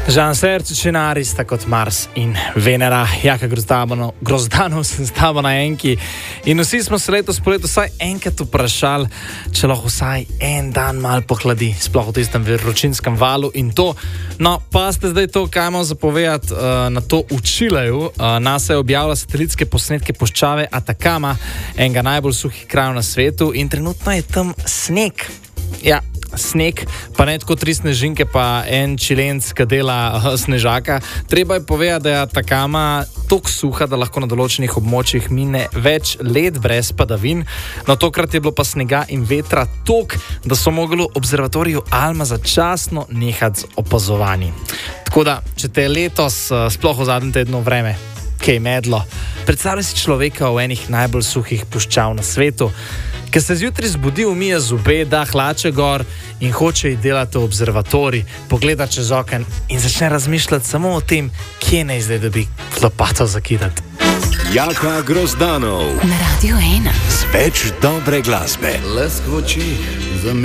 Žan Serčič in Aris, tako kot Mars in Venera, Jaka Grozdanov sem s tabo na enki. In vsi smo se letos poleti vsaj enkrat vprašali, če lahko vsaj en dan mal pohladi, sploh v tistem vročinskem valu in to. No, pa ste zdaj to, kaj imamo zapovedati na to v Čileju. NASA je objavila satelitske posnetke puščave Atacama, enega najbolj suhih krajev na svetu in trenutno je tam sneg. Ja, sneg, pa ne tako 3 snežinke, pa en Čilenc, ki dela snežaka. Treba je povedati, da je Atacama tako suha, da lahko na določenih območjih mine več let brez padavin. No, tokrat je bilo pa snega in vetra toliko, da so mogli v observatoriju Alma začasno nehati z opazovanji. Tako da, če te je letos, sploh v zadnjem tednu vreme, kaj medlo, predstavljaj si človeka v enih najbolj suhih puščav na svetu, ki se zjutraj zbudi, umije zobe, da hlače gor in hoče iti delati v observatorij, pogleda čez oken in začne razmišljati samo o tem, kje naj zdaj dobi lopato zakidati. Jaka Grozdanov na Radio 1 z več dobre glasbe. Lesk v očih.